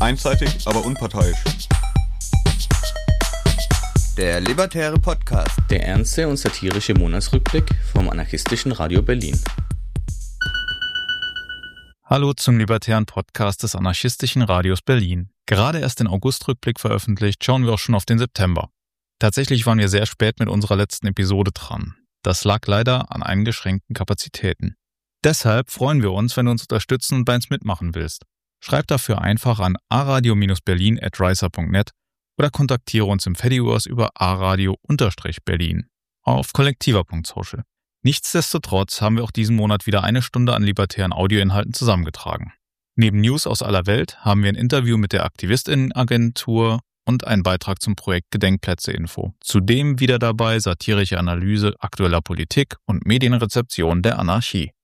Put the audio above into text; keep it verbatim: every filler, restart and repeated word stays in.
Einseitig, aber unparteiisch. Der Libertäre Podcast. Der ernste und satirische Monatsrückblick vom anarchistischen Radio Berlin. Hallo zum Libertären Podcast des anarchistischen Radios Berlin. Gerade erst den Augustrückblick veröffentlicht, schauen wir auch schon auf den September. Tatsächlich waren wir sehr spät mit unserer letzten Episode dran. Das lag leider an eingeschränkten Kapazitäten. Deshalb freuen wir uns, wenn du uns unterstützen und bei uns mitmachen willst. Schreib dafür einfach an aradio-berlin at riser punkt net oder kontaktiere uns im Fediverse über aradio-berlin auf kollektiva punkt social. Nichtsdestotrotz haben wir auch diesen Monat wieder eine Stunde an libertären Audioinhalten zusammengetragen. Neben News aus aller Welt haben wir ein Interview mit der Aktivistinnen-Agentur und einen Beitrag zum Projekt Gedenkplätze-Info. Zudem wieder dabei satirische Analyse aktueller Politik und Medienrezeption der Anarchie.